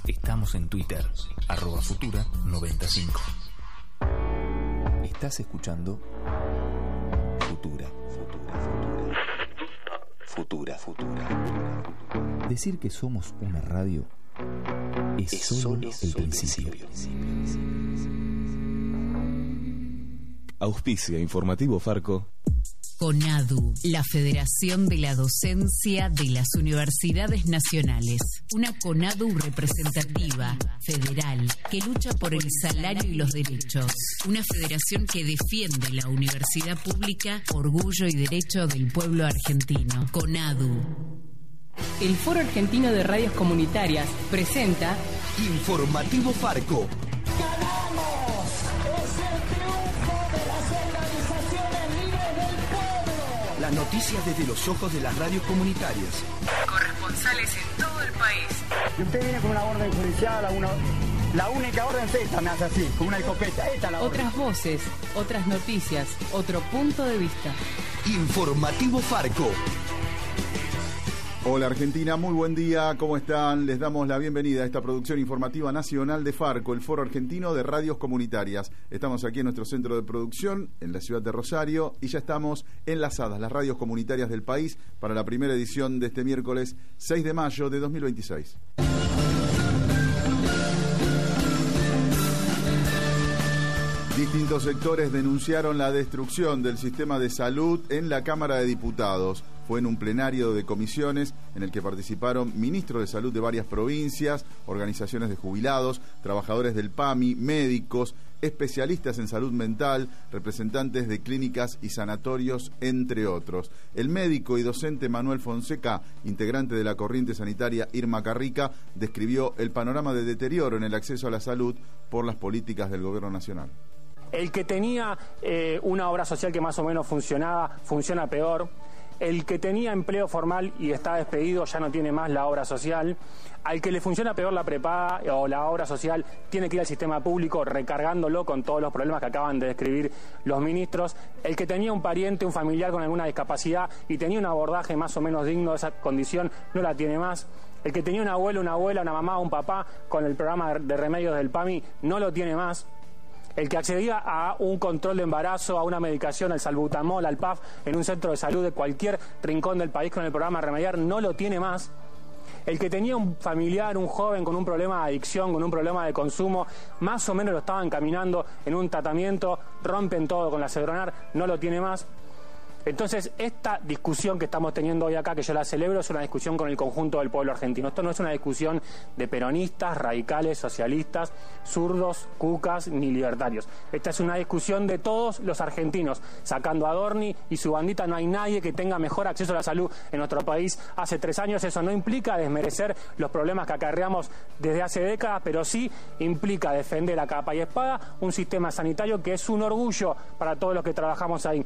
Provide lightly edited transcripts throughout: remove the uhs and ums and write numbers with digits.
Estamos en Twitter, @Futura95. Estás escuchando Futura. Decir que somos una radio es solo el principio. Auspicia Informativo Farco. CONADU, la Federación de la Docencia de las Universidades Nacionales. Una CONADU representativa, federal, que lucha por el salario y los derechos. Una federación que defiende la universidad pública, orgullo y derecho del pueblo argentino. CONADU. El Foro Argentino de Radios Comunitarias presenta Informativo Farco. ¡Ganamos! ¡Es el triunfo de las organizaciones libres del pueblo! Las noticias desde los ojos de las radios comunitarias. Corresponsales en todo el país. Y usted viene con una orden judicial, la única orden es esta, me hace así, con una escopeta. Esta es la orden. otras voces, otras noticias, otro punto de vista. Informativo Farco. Hola Argentina, muy buen día, ¿cómo están? Les damos la bienvenida a esta producción informativa nacional de Farco, el Foro Argentino de Radios Comunitarias. Estamos aquí en nuestro centro de producción, en la ciudad de Rosario, y ya estamos enlazadas las radios comunitarias del país para la primera edición de este miércoles 6 de mayo de 2026. Distintos sectores denunciaron la destrucción del sistema de salud en la Cámara de Diputados. Fue en un plenario de comisiones en el que participaron ministros de salud de varias provincias, organizaciones de jubilados, trabajadores del PAMI, médicos, especialistas en salud mental, representantes de clínicas y sanatorios, entre otros. El médico y docente Manuel Fonseca, integrante de la corriente sanitaria Irma Carrica, describió el panorama de deterioro en el acceso a la salud por las políticas del gobierno nacional. El que tenía una obra social que más o menos funcionaba, funciona peor. El que tenía empleo formal y está despedido ya no tiene más la obra social. Al que le funciona peor la prepaga o la obra social tiene que ir al sistema público recargándolo con todos los problemas que acaban de describir los ministros. El que tenía un pariente, un familiar con alguna discapacidad y tenía un abordaje más o menos digno de esa condición no la tiene más. El que tenía un abuelo, una abuela, una mamá, un papá con el programa de remedios del PAMI no lo tiene más. El que accedía a un control de embarazo, a una medicación, al salbutamol, al PAF, en un centro de salud de cualquier rincón del país con el programa Remediar, no lo tiene más. El que tenía un familiar, un joven con un problema de adicción, con un problema de consumo, más o menos lo estaban encaminando en un tratamiento, rompen todo con la Cedronar, no lo tiene más. Entonces, esta discusión que estamos teniendo hoy acá, que yo la celebro, es una discusión con el conjunto del pueblo argentino. Esto no es una discusión de peronistas, radicales, socialistas, zurdos, cucas, ni libertarios. Esta es una discusión de todos los argentinos. Sacando a Adorni y su bandita, no hay nadie que tenga mejor acceso a la salud en nuestro país hace 3 años. Eso no implica desmerecer los problemas que acarreamos desde hace décadas, pero sí implica defender a capa y espada un sistema sanitario que es un orgullo para todos los que trabajamos ahí.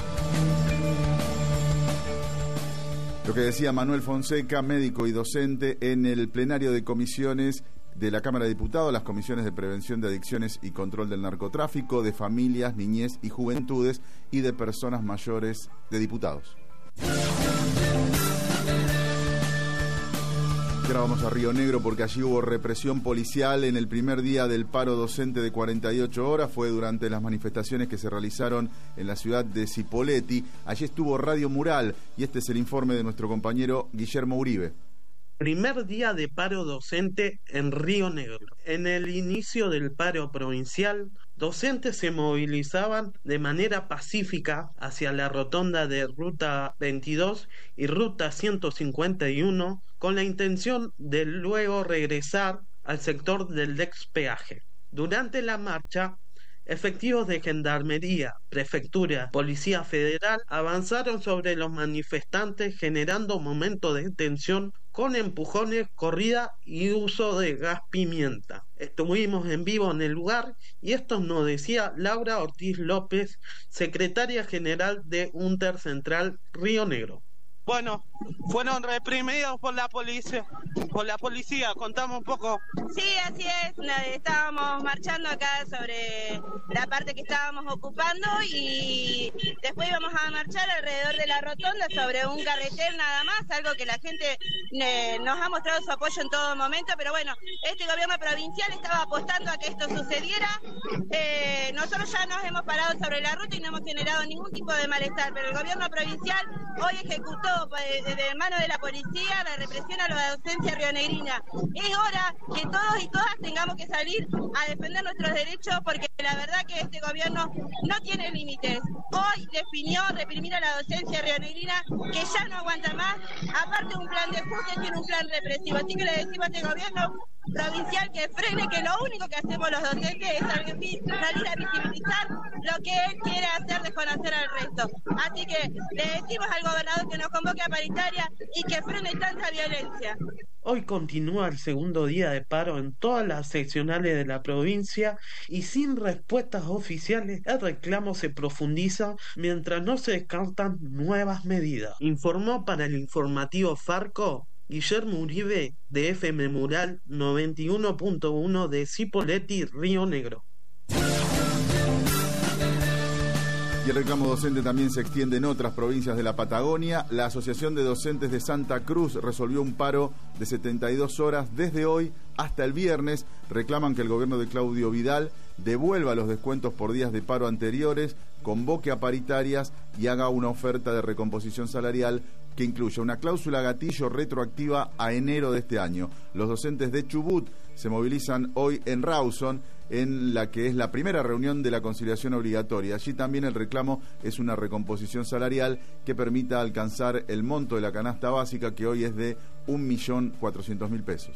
Lo que decía Manuel Fonseca, médico y docente, en el plenario de comisiones de la Cámara de Diputados, las comisiones de prevención de adicciones y control del narcotráfico, de familias, niñez y juventudes y de personas mayores de diputados. Ahora vamos a Río Negro porque allí hubo represión policial en el primer día del paro docente de 48 horas. Fue durante las manifestaciones que se realizaron en la ciudad de Cipolletti. Allí estuvo Radio Mural y este es el informe de nuestro compañero Guillermo Uribe. Primer día de paro docente en Río Negro. En el inicio del paro provincial, docentes se movilizaban de manera pacífica hacia la rotonda de Ruta 22 y Ruta 151 con la intención de luego regresar al sector del expeaje. Durante la marcha, efectivos de Gendarmería, Prefectura, Policía Federal avanzaron sobre los manifestantes generando momentos de tensión con empujones, corrida y uso de gas pimienta. Estuvimos en vivo en el lugar y esto nos decía Laura Ortiz López, secretaria general de Unter Central Río Negro. Bueno, fueron reprimidos por la policía. Contame un poco. Sí, así es. Estábamos marchando acá sobre la parte que estábamos ocupando y después íbamos a marchar alrededor de la rotonda sobre un carretel nada más, algo que la gente nos ha mostrado su apoyo en todo momento, pero bueno, este gobierno provincial estaba apostando a que esto sucediera. Nosotros ya nos hemos parado sobre la ruta y no hemos generado ningún tipo de malestar, pero el gobierno provincial hoy ejecutó de mano de la policía la represión a la docencia rionegrina. Es hora que todos y todas tengamos que salir a defender nuestros derechos, porque la verdad que este gobierno no tiene límites. Hoy definió reprimir a la docencia rionegrina, que ya no aguanta más. Aparte de un plan de ajuste, tiene un plan represivo. Así que le decimos a este gobierno provincial que frene, que lo único que hacemos los docentes es salir a visibilizar lo que él quiere hacer, desconocer al resto. Así que le decimos al gobernador que nos convoque a paritaria y que frene tanta violencia. Hoy continúa el segundo día de paro en todas las seccionales de la provincia y sin respuestas oficiales el reclamo se profundiza mientras no se descartan nuevas medidas. Informó para el informativo Farco Guillermo Uribe de FM Mural 91.1 de Cipolletti, Río Negro. Y el reclamo docente también se extiende en otras provincias de la Patagonia. La Asociación de Docentes de Santa Cruz resolvió un paro de 72 horas desde hoy hasta el viernes. Reclaman que el gobierno de Claudio Vidal devuelva los descuentos por días de paro anteriores, convoque a paritarias y haga una oferta de recomposición salarial que incluya una cláusula gatillo retroactiva a enero de este año. Los docentes de Chubut se movilizan hoy en Rawson, en la que es la primera reunión de la conciliación obligatoria. Allí también el reclamo es una recomposición salarial que permita alcanzar el monto de la canasta básica, que hoy es de 1.400.000 pesos.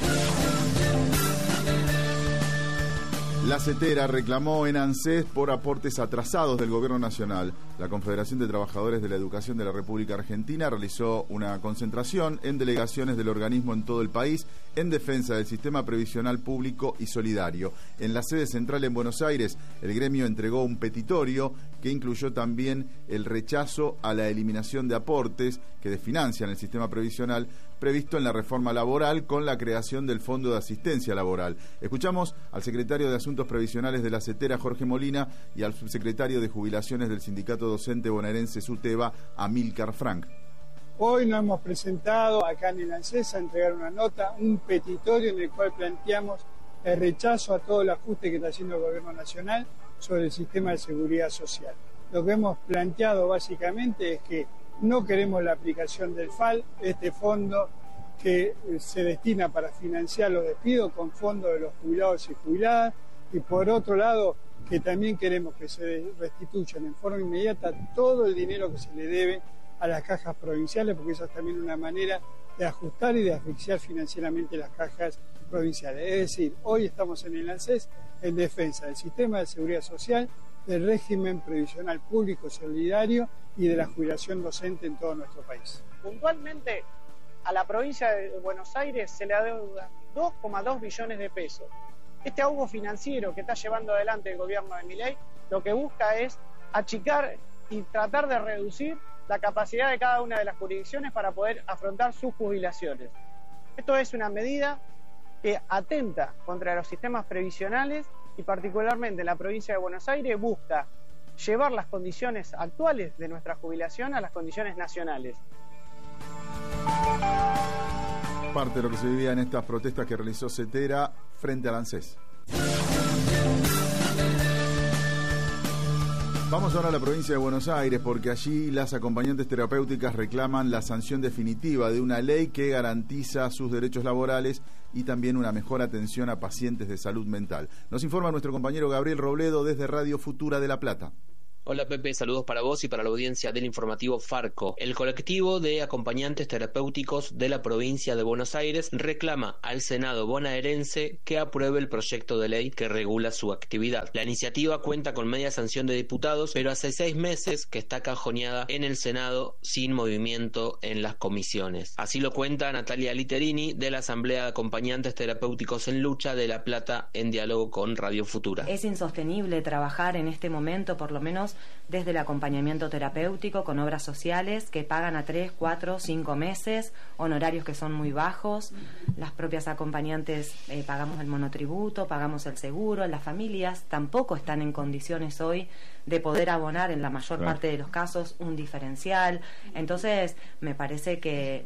La CETERA reclamó en ANSES por aportes atrasados del Gobierno Nacional. La Confederación de Trabajadores de la Educación de la República Argentina realizó una concentración en delegaciones del organismo en todo el país en defensa del sistema previsional público y solidario. En la sede central en Buenos Aires, el gremio entregó un petitorio que incluyó también el rechazo a la eliminación de aportes que desfinancian el sistema previsional previsto en la reforma laboral con la creación del Fondo de Asistencia Laboral. Escuchamos al secretario de Asuntos Previsionales de la CETERA, Jorge Molina, y al subsecretario de Jubilaciones del Sindicato Docente Bonaerense SUTEBA, Amílcar Frank. Hoy nos hemos presentado acá en el ANSES a entregar una nota, un petitorio en el cual planteamos el rechazo a todo el ajuste que está haciendo el Gobierno Nacional sobre el sistema de seguridad social. Lo que hemos planteado básicamente es que no queremos la aplicación del FAL, este fondo que se destina para financiar los despidos con fondos de los jubilados y jubiladas, y por otro lado que también queremos que se restituyan en forma inmediata todo el dinero que se le debe a las cajas provinciales, porque esa es también una manera de ajustar y de asfixiar financieramente las cajas provinciales. Es decir, hoy estamos en el ANSES en defensa del sistema de seguridad social, del régimen previsional público solidario y de la jubilación docente en todo nuestro país. Puntualmente, a la provincia de Buenos Aires se le adeuda 2,2 billones de pesos. Este ahogo financiero que está llevando adelante el gobierno de Milei lo que busca es achicar y tratar de reducir la capacidad de cada una de las jurisdicciones para poder afrontar sus jubilaciones. Esto es una medida que atenta contra los sistemas previsionales y particularmente en la provincia de Buenos Aires busca llevar las condiciones actuales de nuestra jubilación a las condiciones nacionales. Parte de lo que se vivía en estas protestas que realizó CETERA frente al ANSES. Vamos ahora a la provincia de Buenos Aires, porque allí las acompañantes terapéuticas reclaman la sanción definitiva de una ley que garantiza sus derechos laborales y también una mejor atención a pacientes de salud mental. Nos informa nuestro compañero Gabriel Robledo desde Radio Futura de La Plata. Hola Pepe, saludos para vos y para la audiencia del informativo Farco. El colectivo de acompañantes terapéuticos de la provincia de Buenos Aires reclama al Senado bonaerense que apruebe el proyecto de ley que regula su actividad. La iniciativa cuenta con media sanción de diputados, pero hace 6 meses que está cajoneada en el Senado sin movimiento en las comisiones. Así lo cuenta Natalia Literini de la Asamblea de Acompañantes Terapéuticos en Lucha de La Plata en diálogo con Radio Futura. Es insostenible trabajar en este momento, por lo menos desde el acompañamiento terapéutico con obras sociales que pagan a 3, 4, 5 meses, honorarios que son muy bajos. Las propias acompañantes pagamos el monotributo, pagamos el seguro. Las familias tampoco están en condiciones hoy de poder abonar en la mayor parte de los casos un diferencial. Entonces nos parece que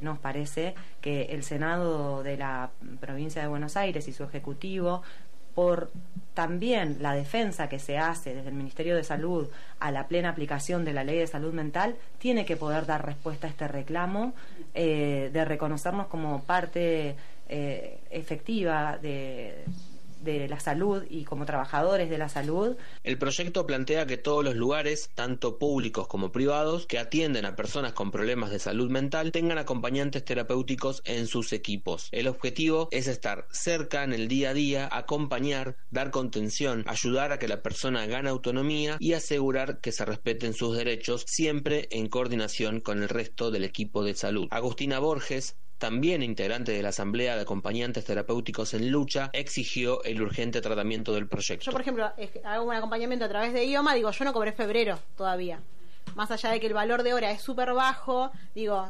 el Senado de la provincia de Buenos Aires y su ejecutivo, por también la defensa que se hace desde el Ministerio de Salud a la plena aplicación de la Ley de Salud Mental, tiene que poder dar respuesta a este reclamo de reconocernos como parte efectiva de la salud y como trabajadores de la salud. El proyecto plantea que todos los lugares, tanto públicos como privados, que atienden a personas con problemas de salud mental, tengan acompañantes terapéuticos en sus equipos. El objetivo es estar cerca en el día a día, acompañar, dar contención, ayudar a que la persona gane autonomía y asegurar que se respeten sus derechos, siempre en coordinación con el resto del equipo de salud. Agustina Borges, también integrante de la Asamblea de Acompañantes Terapéuticos en Lucha, exigió el urgente tratamiento del proyecto. Yo, por ejemplo, hago un acompañamiento a través de IOMA, digo, yo no cobré febrero todavía. Más allá de que el valor de hora es súper bajo, digo,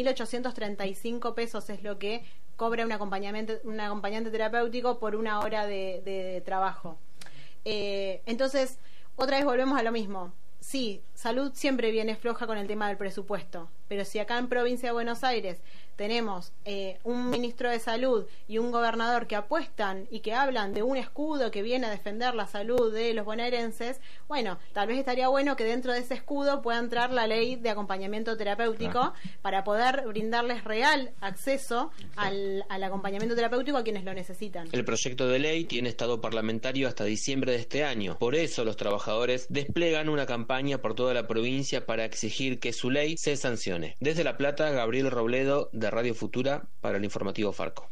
5.835 pesos es lo que cobra un acompañante terapéutico por una hora de trabajo. Entonces, otra vez volvemos a lo mismo. Sí, salud siempre viene floja con el tema del presupuesto, pero si acá en Provincia de Buenos Aires tenemos un ministro de salud y un gobernador que apuestan y que hablan de un escudo que viene a defender la salud de los bonaerenses, bueno, tal vez estaría bueno que dentro de ese escudo pueda entrar la ley de acompañamiento terapéutico para poder brindarles real acceso al acompañamiento terapéutico a quienes lo necesitan. El proyecto de ley tiene estado parlamentario hasta diciembre de este año. Por eso los trabajadores desplegan una campaña por toda la provincia para exigir que su ley se sancione. Desde La Plata, Gabriel Robledo, de Radio Futura, para el informativo Farco.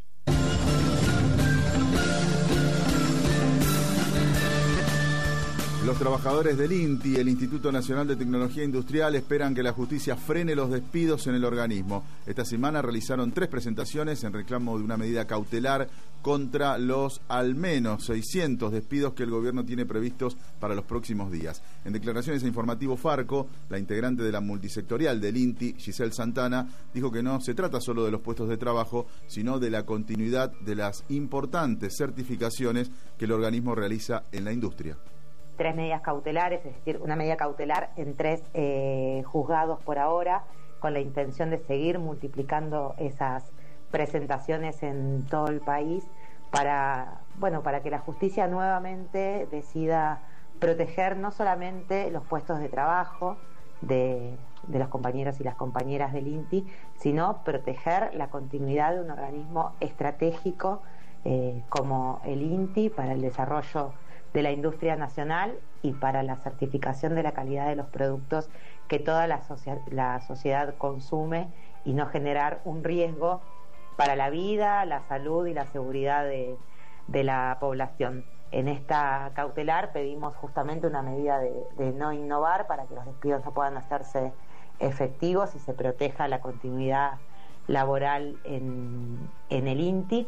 Los trabajadores del INTI, el Instituto Nacional de Tecnología Industrial, esperan que la justicia frene los despidos en el organismo. Esta semana realizaron 3 presentaciones en reclamo de una medida cautelar contra los al menos 600 despidos que el gobierno tiene previstos para los próximos días. En declaraciones a Informativo Farco, la integrante de la multisectorial del INTI, Giselle Santana, dijo que no se trata solo de los puestos de trabajo, sino de la continuidad de las importantes certificaciones que el organismo realiza en la industria. 3 medidas cautelares, es decir, una medida cautelar en 3 juzgados por ahora, con la intención de seguir multiplicando esas presentaciones en todo el país para que la justicia nuevamente decida proteger no solamente los puestos de trabajo de los compañeros y las compañeras del INTI, sino proteger la continuidad de un organismo estratégico como el INTI para el desarrollo de la industria nacional y para la certificación de la calidad de los productos que toda la sociedad consume y no generar un riesgo para la vida, la salud y la seguridad de la población. En esta cautelar pedimos justamente una medida de no innovar para que los despidos no puedan hacerse efectivos y se proteja la continuidad laboral en el INTI.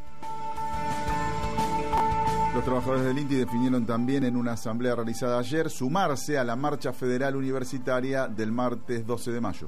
Los trabajadores del INTI definieron también en una asamblea realizada ayer sumarse a la marcha federal universitaria del martes 12 de mayo.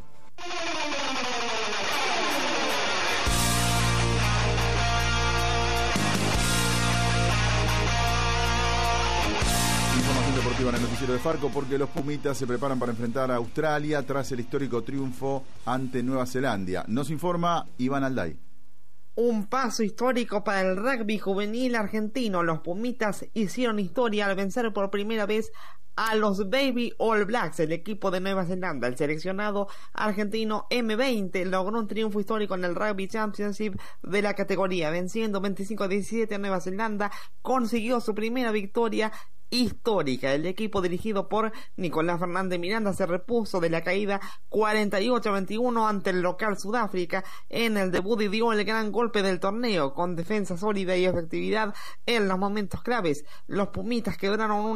Información deportiva en el noticiero de Farco, porque los Pumitas se preparan para enfrentar a Australia tras el histórico triunfo ante Nueva Zelanda. Nos informa Iván Alday. Un paso histórico para el rugby juvenil argentino. Los Pumitas hicieron historia al vencer por primera vez a los Baby All Blacks, el equipo de Nueva Zelanda. El seleccionado argentino M20 logró un triunfo histórico en el Rugby Championship de la categoría, venciendo 25-17 a Nueva Zelanda. Consiguió su primera victoria histórica. El equipo dirigido por Nicolás Fernández Miranda se repuso de la caída 48-21 ante el local Sudáfrica en el debut y dio el gran golpe del torneo con defensa sólida y efectividad en los momentos claves. Los Pumitas quebraron